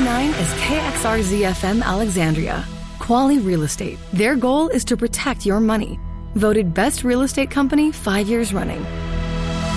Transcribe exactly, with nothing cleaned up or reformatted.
nine is K X R Z F M Alexandria. Quali Real Estate. Their goal is to protect your money. Voted best real estate company five years running.